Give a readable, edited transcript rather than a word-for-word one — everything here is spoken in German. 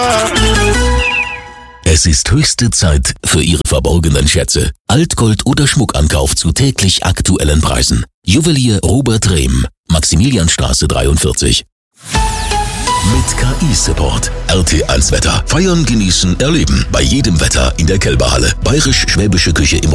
Es ist höchste Zeit für Ihre verborgenen Schätze. Altgold oder Schmuckankauf zu täglich aktuellen Preisen. Juwelier Robert Rehm, Maximilianstraße 43. Mit KI-Support. RT1 Wetter. Feiern, genießen, erleben. Bei jedem Wetter in der Kälberhalle. Bayerisch-Schwäbische Küche im